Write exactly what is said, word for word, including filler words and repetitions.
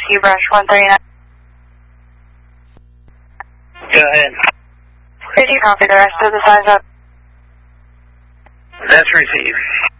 Rescue Brush one thirty-nine. Go ahead. Did you copy the rest of the size up? That's received.